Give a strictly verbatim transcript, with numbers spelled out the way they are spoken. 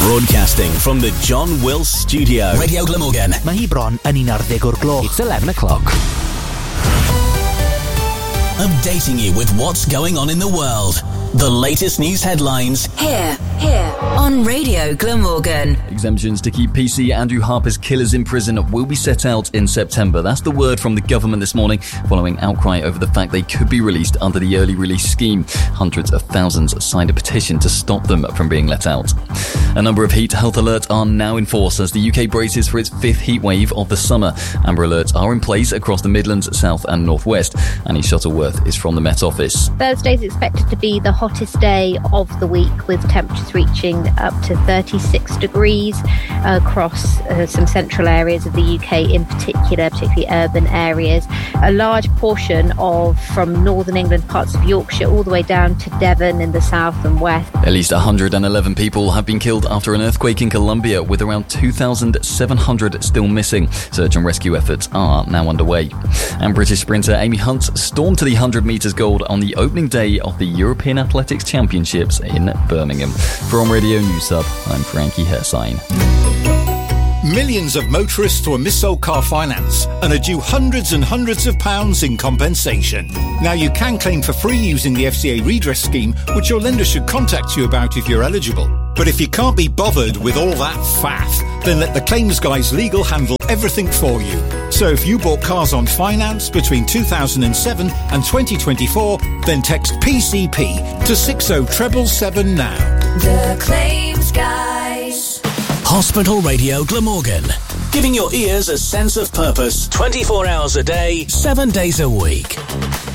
Broadcasting from the John Wills Studio. Radio Glamorgan. Mae hi bron yn un ar ddeg o'r gloch. It's eleven o'clock. Updating you with what's going on in the world. The latest news headlines. Here, here, on Radio Glamorgan. Exemptions to keep P C Andrew Harper's killers in prison will be set out in September. That's the word from the government this morning, following outcry over the fact they could be released under the early release scheme. Hundreds of thousands signed a petition to stop them from being let out. A number of heat health alerts are now in force as the U K braces for its fifth heat wave of the summer. Amber alerts are in place across the Midlands, South and North West. Annie Shuttleworth is from the Met Office. Thursday's expected to be the hottest day of the week, with temperatures reaching up to thirty-six degrees across uh, some central areas of the U K in particular, particularly urban areas. A large portion of from northern England, parts of Yorkshire, all the way down to Devon in the south and west. At least one hundred eleven people have been killed after an earthquake in Colombia, with around two thousand seven hundred still missing. Search and rescue efforts are now underway. And British sprinter Amy Hunt stormed to the one hundred metres gold on the opening day of the European Athletics Championships in Birmingham. From Radio News Hub, I'm Frankie Hersign. Millions of motorists were missold car finance and are due hundreds and hundreds of pounds in compensation. Now you can claim for free using the F C A redress scheme, which your lender should contact you about if you're eligible. But if you can't be bothered with all that faff, then let the claims guys legal handle everything for you. So if you bought cars on finance between two thousand seven and twenty twenty-four, then text P C P to six oh seven seven now. The Claims Guys. Hospital Radio Glamorgan. Giving your ears a sense of purpose twenty-four hours a day, seven days a week.